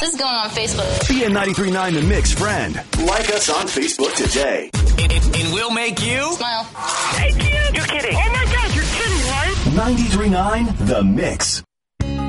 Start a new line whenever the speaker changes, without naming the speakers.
This is going on Facebook.
Be a 93.9 The Mix friend. Like us on Facebook today.
And we'll make you
Smile.
Hey, kid! You're kidding. Oh, my God, you're kidding, right?
93.9 The Mix.